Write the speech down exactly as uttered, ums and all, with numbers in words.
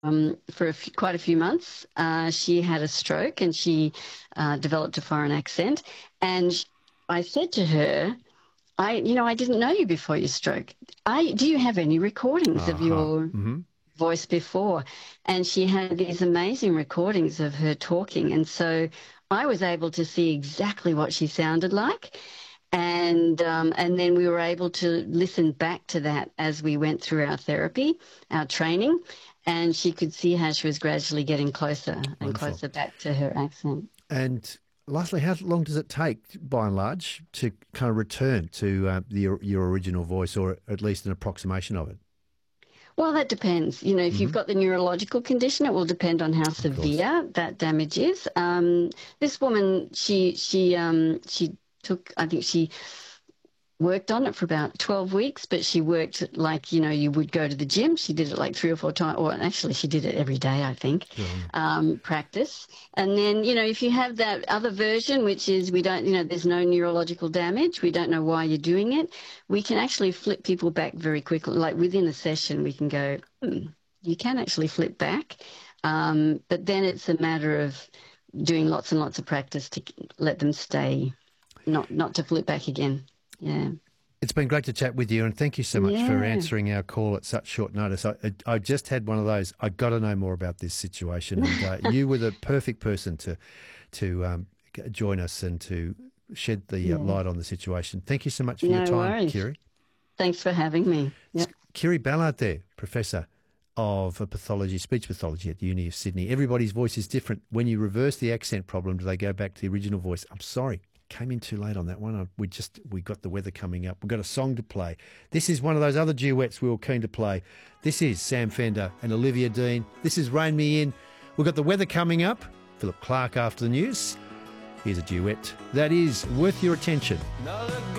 um, for a f- quite a few months. Uh, she had a stroke and she uh, developed a foreign accent. And sh- I said to her, I, you know, I didn't know you before your stroke. I, do you have any recordings of Uh-huh. your Mm-hmm. voice before? And she had these amazing recordings of her talking. And so I was able to see exactly what she sounded like. And um, and then we were able to listen back to that as we went through our therapy, our training, and she could see how she was gradually getting closer and Wonderful. closer back to her accent. And lastly, how long does it take, by and large, to kind of return to uh, the, your original voice, or at least an approximation of it? Well, that depends. You know, if you've Mm-hmm. got the neurological condition, it will depend on how Of course. severe that damage is. Um, this woman, she she um, she took, I think she worked on it for about twelve weeks, but she worked like, you know, you would go to the gym. She did it like three or four times, or actually she did it every day, I think, Good on you. um, practice. And then, you know, if you have that other version, which is we don't, you know, there's no neurological damage, we don't know why you're doing it, we can actually flip people back very quickly. Like within a session, we can go, hmm, you can actually flip back. Um, but then it's a matter of doing lots and lots of practice to let them stay, not, not to flip back again. Yeah. It's been great to chat with you, and thank you so much for Yeah. answering our call at such short notice. I, I just had one of those, I got to know more about this situation, and uh, you were the perfect person to to um, g- join us and to shed the uh, Yeah. light on the situation. Thank you so much for your No time, worries. Kiri. Thanks for having me. It's Yep. Kiri Ballard there, Professor of uh, Pathology, Speech Pathology at the Uni of Sydney. Everybody's voice is different. When you reverse the accent problem, do they go back to the original voice? I'm sorry. Came in too late on that one. We just we got the weather coming up. We've got a song to play. This is one of those other duets we were keen to play. This is Sam Fender and Olivia Dean. This is Rain Me In. We've got the weather coming up. Philip Clark after the news. Here's a duet that is worth your attention.